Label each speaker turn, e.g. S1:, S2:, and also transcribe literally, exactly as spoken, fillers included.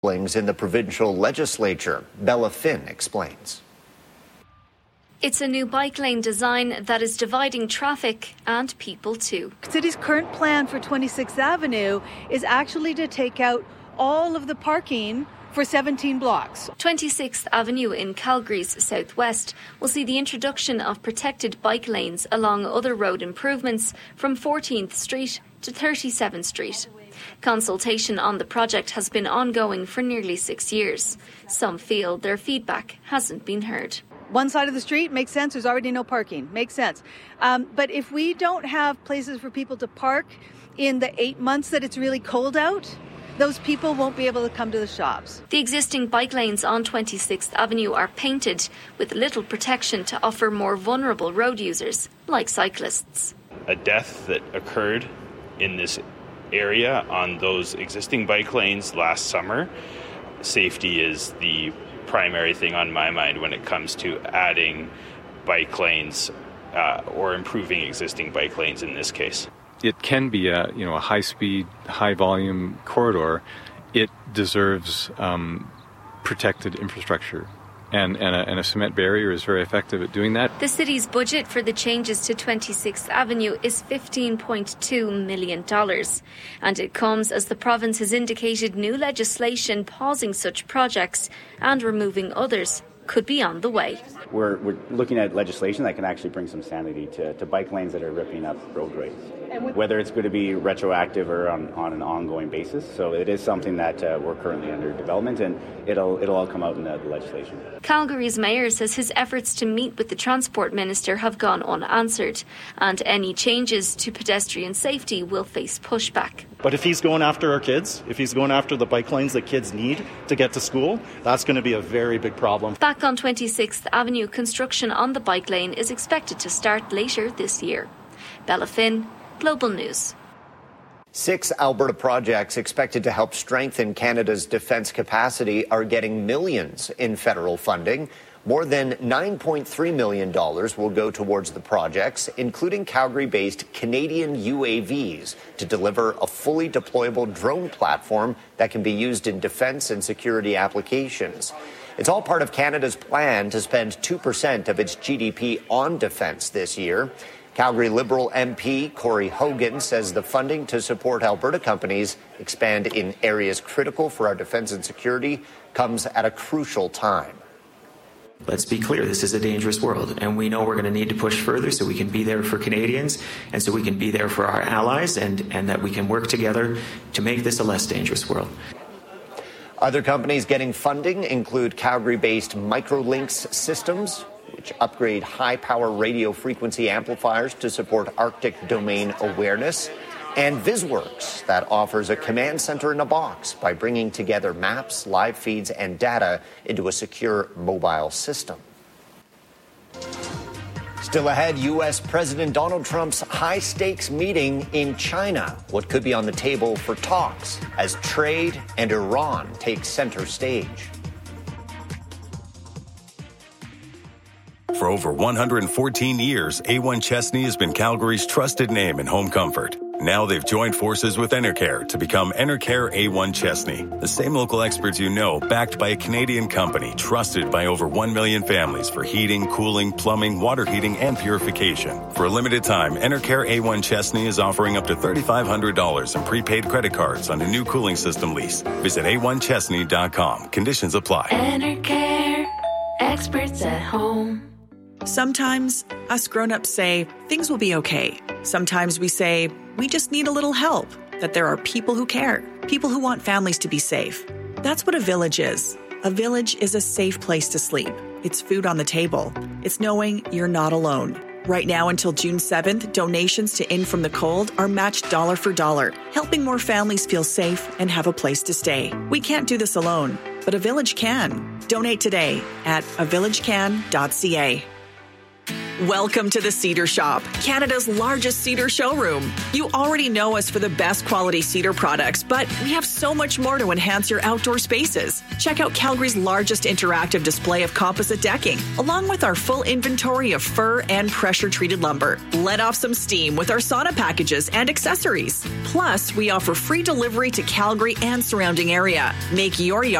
S1: In the provincial legislature. Bella Finn explains.
S2: It's a new bike lane design that is dividing traffic and people too.
S3: City's current plan for twenty-sixth Avenue is actually to take out all of the parking for seventeen blocks.
S2: twenty-sixth Avenue in Calgary's southwest will see the introduction of protected bike lanes along other road improvements from fourteenth Street to thirty-seventh Street. Consultation on the project has been ongoing for nearly six years. Some feel their feedback hasn't been heard.
S3: One side of the street makes sense. There's already no parking. Makes sense. Um, but if we don't have places for people to park in the eight months that it's really cold out, those people won't be able to come to the shops.
S2: The existing bike lanes on twenty-sixth Avenue are painted with little protection to offer more vulnerable road users, like cyclists.
S4: A death that occurred in this area on those existing bike lanes last summer. Safety is the primary thing on my mind when it comes to adding bike lanes uh, or improving existing bike lanes in this case.
S5: It can be a you know a high-speed, high-volume corridor. It deserves um, protected infrastructure. And, and, a, and a cement barrier is very effective at doing that.
S2: The city's budget for the changes to twenty-sixth Avenue is fifteen point two million dollars. And it comes as the province has indicated new legislation pausing such projects and removing others could be on the way.
S6: We're, we're looking at legislation that can actually bring some sanity to, to bike lanes that are ripping up roadways, whether it's going to be retroactive or on, on an ongoing basis. So it is something that uh, we're currently under development, and it'll it'll all come out in the, the legislation.
S2: Calgary's mayor says his efforts to meet with the transport minister have gone unanswered, and any changes to pedestrian safety will face pushback.
S7: But if he's going after our kids, if he's going after the bike lanes that kids need to get to school, that's going to be a very big problem.
S2: Back on twenty-sixth Avenue, construction on the bike lane is expected to start later this year. Bella Finn, Global News.
S1: Six Alberta projects expected to help strengthen Canada's defence capacity are getting millions in federal funding. More than nine point three million dollars will go towards the projects, including Calgary-based Canadian U A Vs, to deliver a fully deployable drone platform that can be used in defence and security applications. It's all part of Canada's plan to spend two percent of its G D P on defence this year. Calgary Liberal M P Corey Hogan says the funding to support Alberta companies expand in areas critical for our defence and security comes at a crucial time.
S8: Let's be clear, this is a dangerous world, and we know we're going to need to push further so we can be there for Canadians and so we can be there for our allies, and, and that we can work together to make this a less dangerous world.
S1: Other companies getting funding include Calgary-based Microlinks Systems, which upgrade high-power radio frequency amplifiers to support Arctic domain awareness, and VisWorks, that offers a command center in a box by bringing together maps, live feeds, and data into a secure mobile system. Still ahead, U S President Donald Trump's high-stakes meeting in China. What could be on the table for talks as trade and Iran take center stage?
S9: For over one hundred fourteen years, A one Chesney has been Calgary's trusted name in home comfort. Now they've joined forces with Enercare to become Enercare A one Chesney. The same local experts you know, backed by a Canadian company, trusted by over one million families for heating, cooling, plumbing, water heating, and purification. For a limited time, Enercare A one Chesney is offering up to three thousand five hundred dollars in prepaid credit cards on a new cooling system lease. Visit A one Chesney dot com. Conditions apply.
S10: Enercare, experts at home.
S11: Sometimes us grown-ups say things will be okay. Sometimes we say we just need a little help, that there are people who care, people who want families to be safe. That's what a village is. A village is a safe place to sleep. It's food on the table. It's knowing you're not alone. Right now until June seventh, donations to In From the Cold are matched dollar for dollar, helping more families feel safe and have a place to stay. We can't do this alone, but a village can. Donate today at a village can dot c a. Welcome to the Cedar Shop, Canada's largest cedar showroom. You already know us for the best quality cedar products, but we have so much more to enhance your outdoor spaces. Check out Calgary's largest interactive display of composite decking, along with our full inventory of fir and pressure-treated lumber. Let off some steam with our sauna packages and accessories. Plus, we offer free delivery to Calgary and surrounding area. Make your yard